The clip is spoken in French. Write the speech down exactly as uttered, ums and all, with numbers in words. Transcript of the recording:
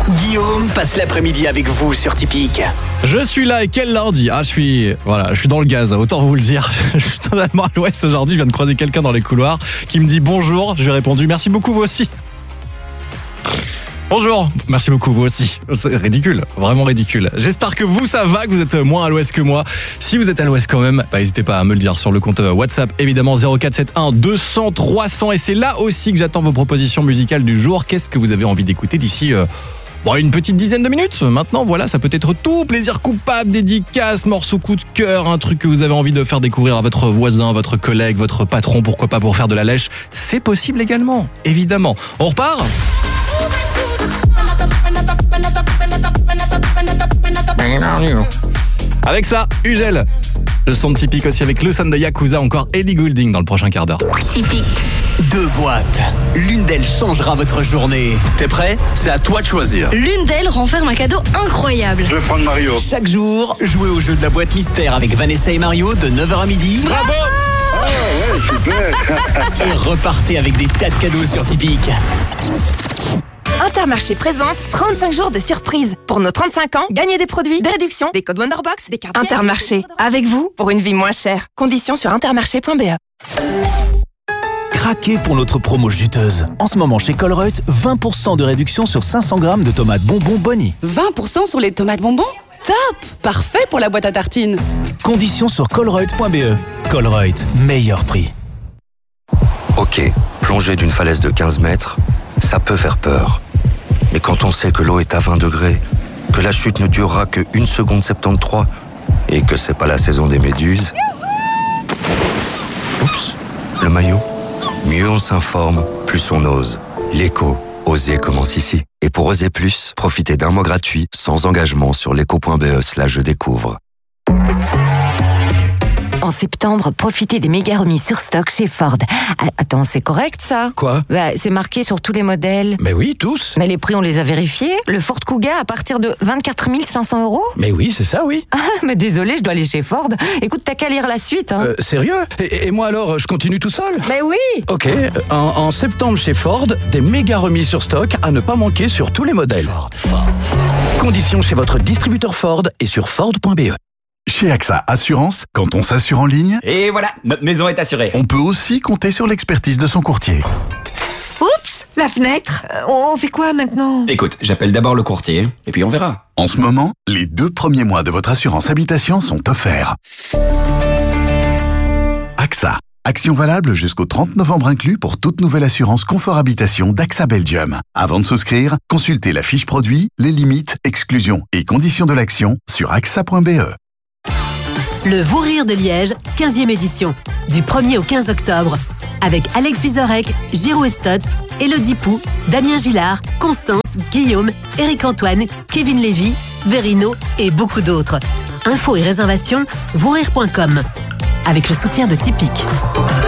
Guillaume passe l'après-midi avec vous sur Typique. Je suis là et quel lundi. Ah, je suis, voilà, je suis dans le gaz, autant vous le dire. Je suis totalement à l'ouest aujourd'hui. Je viens de croiser quelqu'un dans les couloirs qui me dit bonjour. Je lui ai répondu merci beaucoup, vous aussi. Bonjour, merci beaucoup, vous aussi. C'est ridicule, vraiment ridicule. J'espère que vous, ça va, que vous êtes moins à l'ouest que moi. Si vous êtes à l'ouest quand même, bah, n'hésitez pas à me le dire sur le compte WhatsApp, évidemment zéro quatre sept un deux cents trois cents. Et c'est là aussi que j'attends vos propositions musicales du jour. Qu'est-ce que vous avez envie d'écouter d'ici euh, bon, une petite dizaine de minutes? Maintenant, voilà, ça peut être tout. Plaisir coupable, dédicace, morceau coup de cœur, un truc que vous avez envie de faire découvrir à votre voisin, votre collègue, votre patron, pourquoi pas pour faire de la lèche. C'est possible également, évidemment. On repart? Avec ça, Ugel. Le son de Typique aussi avec le son de Yakuza, encore Ellie Goulding dans le prochain quart d'heure. Typique. Deux boîtes. L'une d'elles changera votre journée. T'es prêt? C'est à toi de choisir. L'une d'elles renferme un cadeau incroyable. Je vais prendre Mario. Chaque jour, jouez au jeu de la boîte mystère avec Vanessa et Mario de neuf heures à midi. Bravo! Oh ouais, super. Et repartez avec des tas de cadeaux sur Typique. Intermarché présente trente-cinq jours de surprise. Pour nos trente-cinq ans, gagnez des produits, des réductions, des codes Wonderbox, des cartes... Intermarché, avec vous, pour une vie moins chère. Conditions sur intermarché point b e. Craquez pour notre promo juteuse. En ce moment chez Colruyt, vingt pour cent de réduction sur cinq cents grammes de tomates bonbons Bonnie. vingt pour cent sur les tomates bonbons? Top! Parfait pour la boîte à tartines. Conditions sur colruyt point b e. Colruyt, meilleur prix. Ok, plonger d'une falaise de quinze mètres, ça peut faire peur. Mais quand on sait que l'eau est à vingt degrés, que la chute ne durera que une seconde soixante-treize et que c'est pas la saison des méduses... Oups, le maillot. Mieux on s'informe, plus on ose. L'éco, oser commence ici. Et pour oser plus, profitez d'un mois gratuit, sans engagement sur l'éco point b e slash je découvre. En septembre, profitez des méga remises sur stock chez Ford. Ah, attends, c'est correct ça? Quoi? Bah, c'est marqué sur tous les modèles. Mais oui, tous. Mais les prix, on les a vérifiés. Le Ford Kuga à partir de vingt-quatre mille cinq cents euros. Mais oui, c'est ça, oui. Ah, mais désolé, je dois aller chez Ford. Écoute, t'as qu'à lire la suite. Hein. Euh, sérieux? et, et moi alors, je continue tout seul? Mais oui. Ok, en, en septembre chez Ford, des méga remises sur stock à ne pas manquer sur tous les modèles. Ford, Ford, Ford. Conditions chez votre distributeur Ford et sur ford point b e. Chez A X A Assurance, quand on s'assure en ligne, Et voilà, notre maison est assurée. on peut aussi compter sur l'expertise de son courtier. Oups, la fenêtre. Euh, on fait quoi maintenant? Écoute, j'appelle d'abord le courtier, et puis on verra. En ce moment, les deux premiers mois de votre assurance habitation sont offerts. A X A. Action valable jusqu'au trente novembre inclus pour toute nouvelle assurance confort habitation d'A X A Belgium. Avant de souscrire, consultez la fiche produit, les limites, exclusions et conditions de l'action sur A X A point b e. Le Vous Rire de Liège, quinzième édition, du premier au quinze octobre, avec Alex Vizorek, Giro Estot, Elodie Pou, Damien Gillard, Constance, Guillaume, Éric-Antoine, Kevin Lévy, Verino et beaucoup d'autres. Infos et réservations, vous rire point com, avec le soutien de Typique.